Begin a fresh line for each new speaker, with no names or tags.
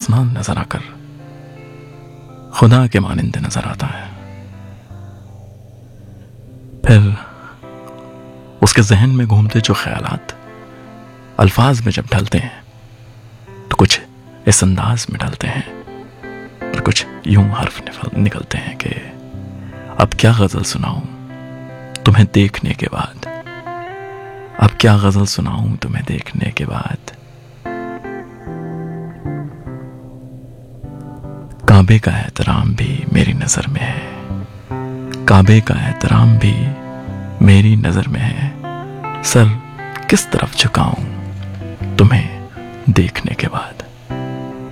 आसमान नजर आकर खुदा के मानिंद नजर आता है। फिर उसके जहन में घूमते जो ख्यालात अल्फाज में जब ढलते हैं तो कुछ इस अंदाज में ढलते हैं और कुछ यूं हर्फ निकलते हैं कि अब क्या गजल सुनाऊं तुम्हें देखने के बाद, अब क्या गजल सुनाऊं तुम्हें देखने के बाद। काबे का एहतराम भी मेरी नजर में है, काबे का एहतराम भी मेरी नजर में है। सर किस तरफ झुकाऊं तुम्हें देखने के बाद।